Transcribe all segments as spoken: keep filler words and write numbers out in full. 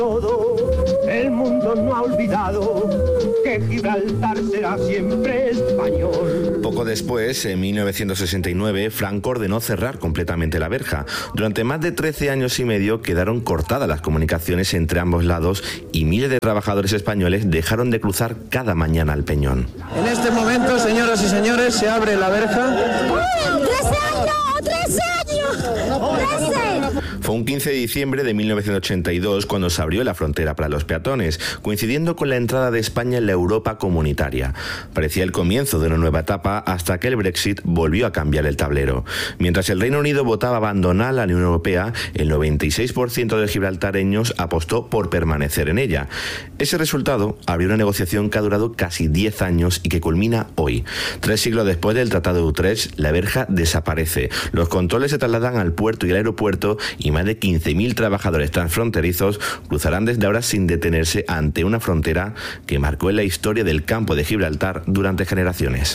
Todo el mundo no ha olvidado que Gibraltar será siempre español. Poco después, en mil novecientos sesenta y nueve, Franco ordenó cerrar completamente la verja. Durante más de trece años y medio quedaron cortadas las comunicaciones entre ambos lados y miles de trabajadores españoles dejaron de cruzar cada mañana el Peñón. En este momento, señoras y señores, se abre la verja. ¡Trece años! ¡Trece años! ¡Trece! Fue un quince de diciembre de mil novecientos ochenta y dos cuando se abrió la frontera para los peatones, coincidiendo con la entrada de España en la Europa comunitaria. Parecía el comienzo de una nueva etapa hasta que el Brexit volvió a cambiar el tablero. Mientras el Reino Unido votaba abandonar la Unión Europea, el noventa y seis por ciento de gibraltareños apostó por permanecer en ella. Ese resultado abrió una negociación que ha durado casi diez años y que culmina hoy. Tres siglos después del Tratado de Utrecht, la verja desaparece. Los controles se trasladan al puerto y al aeropuerto y más de quince mil trabajadores transfronterizos cruzarán desde ahora sin detenerse ante una frontera que marcó en la historia del campo de Gibraltar durante generaciones.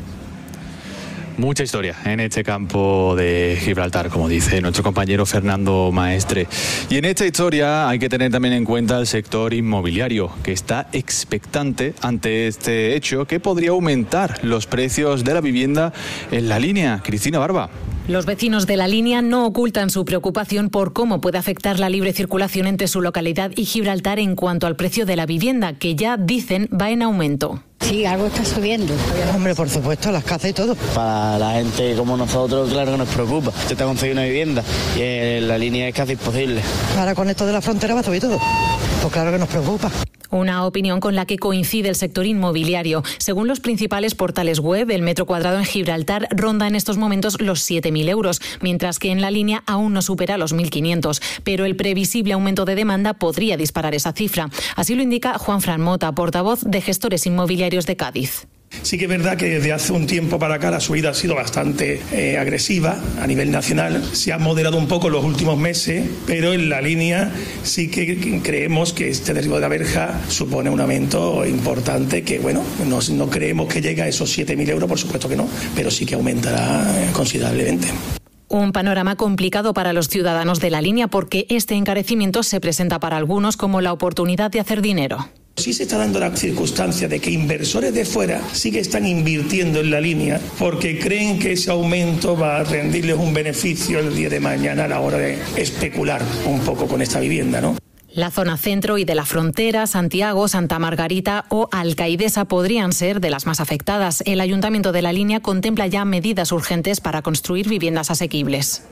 Mucha historia en este campo de Gibraltar, como dice nuestro compañero Fernando Maestre. Y en esta historia hay que tener también en cuenta el sector inmobiliario, que está expectante ante este hecho que podría aumentar los precios de la vivienda en la línea. Cristina Barba. Los vecinos de la línea no ocultan su preocupación por cómo puede afectar la libre circulación entre su localidad y Gibraltar en cuanto al precio de la vivienda, que ya dicen va en aumento. Sí, algo está subiendo. Hombre, por supuesto, las casas y todo. Para la gente como nosotros, claro que nos preocupa. Se está consiguiendo una vivienda y en la línea es casi imposible. Ahora con esto de la frontera va a subir todo. Pues claro que nos preocupa. Una opinión con la que coincide el sector inmobiliario. Según los principales portales web, el metro cuadrado en Gibraltar ronda en estos momentos los siete mil euros, mientras que en la línea aún no supera los mil quinientos. Pero el previsible aumento de demanda podría disparar esa cifra. Así lo indica Juanfran Mota, portavoz de Gestores Inmobiliarios de Cádiz. Sí que es verdad que desde hace un tiempo para acá la subida ha sido bastante eh, agresiva a nivel nacional. Se ha moderado un poco en los últimos meses, pero en la línea sí que creemos que este derribo de la verja supone un aumento importante que, bueno, no, no creemos que llegue a esos siete mil euros, por supuesto que no, pero sí que aumentará considerablemente. Un panorama complicado para los ciudadanos de la línea porque este encarecimiento se presenta para algunos como la oportunidad de hacer dinero. Sí se está dando la circunstancia de que inversores de fuera sí que están invirtiendo en la línea porque creen que ese aumento va a rendirles un beneficio el día de mañana a la hora de especular un poco con esta vivienda, ¿no? La zona centro y de la frontera, Santiago, Santa Margarita o Alcaidesa podrían ser de las más afectadas. El Ayuntamiento de la línea contempla ya medidas urgentes para construir viviendas asequibles.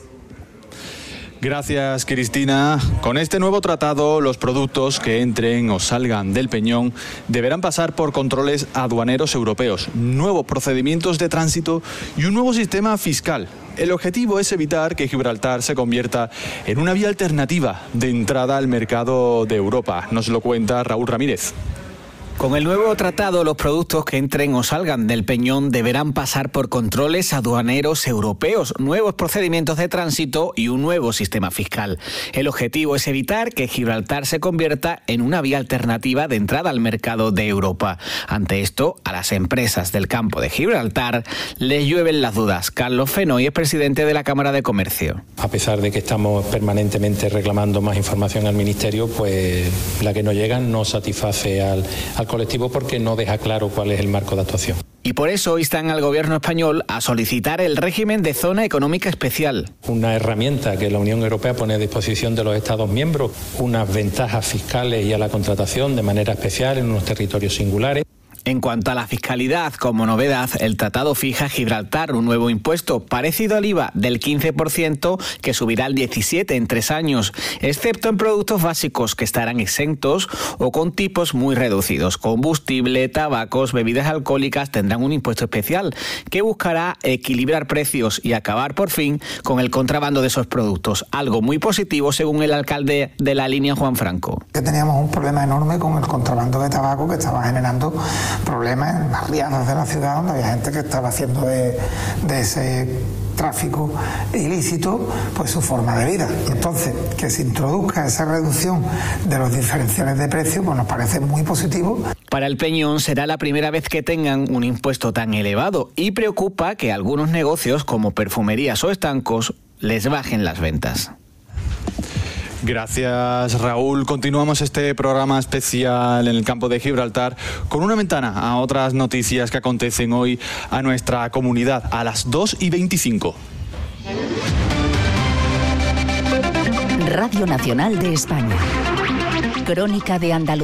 Gracias, Cristina. Con este nuevo tratado, los productos que entren o salgan del Peñón deberán pasar por controles aduaneros europeos, nuevos procedimientos de tránsito y un nuevo sistema fiscal. El objetivo es evitar que Gibraltar se convierta en una vía alternativa de entrada al mercado de Europa. Nos lo cuenta Raúl Ramírez. Con el nuevo tratado, los productos que entren o salgan del Peñón deberán pasar por controles aduaneros europeos, nuevos procedimientos de tránsito y un nuevo sistema fiscal. El objetivo es evitar que Gibraltar se convierta en una vía alternativa de entrada al mercado de Europa. Ante esto, a las empresas del campo de Gibraltar les llueven las dudas. Carlos Fenoy es presidente de la Cámara de Comercio. A pesar de que estamos permanentemente reclamando más información al Ministerio, pues la que nos llega no satisface al, al colectivo porque no deja claro cuál es el marco de actuación. Y por eso instan al gobierno español a solicitar el régimen de zona económica especial. Una herramienta que la Unión Europea pone a disposición de los Estados miembros, unas ventajas fiscales y a la contratación de manera especial en unos territorios singulares. En cuanto a la fiscalidad, como novedad, el tratado fija a Gibraltar un nuevo impuesto parecido al I V A del quince por ciento que subirá al diecisiete por ciento en tres años, excepto en productos básicos que estarán exentos o con tipos muy reducidos. Combustible, tabacos, bebidas alcohólicas tendrán un impuesto especial que buscará equilibrar precios y acabar por fin con el contrabando de esos productos, algo muy positivo según el alcalde de la línea, Juan Franco. Que teníamos un problema enorme con el contrabando de tabaco que estaba generando problemas en barriadas de la ciudad donde había gente que estaba haciendo de, de ese tráfico ilícito pues su forma de vida. Entonces, que se introduzca esa reducción de los diferenciales de precios pues nos parece muy positivo. Para el Peñón será la primera vez que tengan un impuesto tan elevado y preocupa que algunos negocios como perfumerías o estancos les bajen las ventas. Gracias, Raúl. Continuamos este programa especial en el campo de Gibraltar con una ventana a otras noticias que acontecen hoy a nuestra comunidad a las dos y veinticinco. Radio Nacional de España. Crónica de Andalucía.